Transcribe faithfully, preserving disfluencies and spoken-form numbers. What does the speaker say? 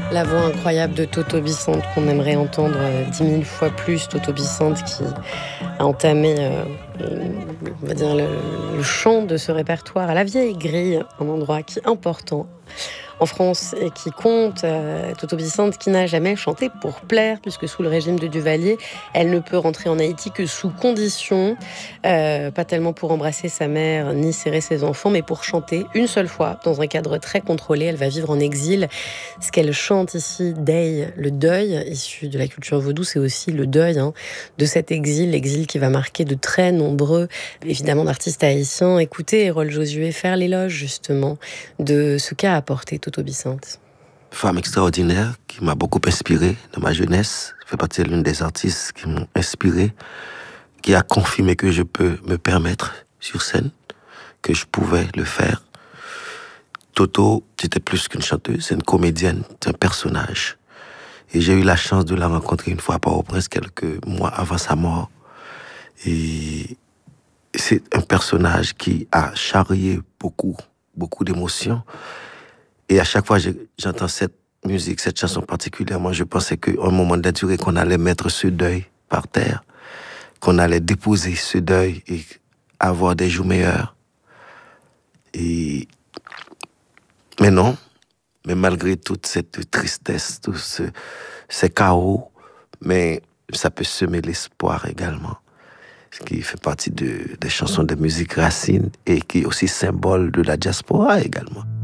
La voix incroyable de Toto Bissante qu'on aimerait entendre dix mille fois plus. Toto Bissante qui a entamé euh, on va dire le, le chant de ce répertoire à la Vieille Grille, un endroit qui est important en France et qui compte. euh, Toto Bissante qui n'a jamais chanté pour plaire, puisque sous le régime de Duvalier, elle ne peut rentrer en Haïti que sous condition, euh, pas tellement pour embrasser sa mère ni serrer ses enfants, mais pour chanter une seule fois, dans un cadre très contrôlé. Elle va vivre en exil. Ce qu'elle chante ici, Day, le deuil, issu de la culture vaudou, c'est aussi le deuil hein, de cet exil, l'exil qui va marquer de très nombreux, évidemment, d'artistes haïtiens. Écoutez Erol Josué faire l'éloge, justement, de ce qu'a apporté Toto Bissante. Femme extraordinaire qui m'a beaucoup inspiré dans ma jeunesse, fait partie de l'une des artistes qui m'ont inspiré, qui a confirmé que je peux me permettre sur scène, que je pouvais le faire. Toto, c'était plus qu'une chanteuse, c'est une comédienne, c'est un personnage. Et j'ai eu la chance de la rencontrer une fois à Port-au-Prince, quelques mois avant sa mort. Et c'est un personnage qui a charrié beaucoup, beaucoup d'émotions. Et à chaque fois que j'entends cette musique, cette chanson particulièrement, je pensais qu'à un moment de la durée, qu'on allait mettre ce deuil par terre, qu'on allait déposer ce deuil et avoir des jours meilleurs. Et... Mais non, mais malgré toute cette tristesse, tout ce, ces chaos, mais ça peut semer l'espoir également, ce qui fait partie de, des chansons de musique racine et qui est aussi symbole de la diaspora également.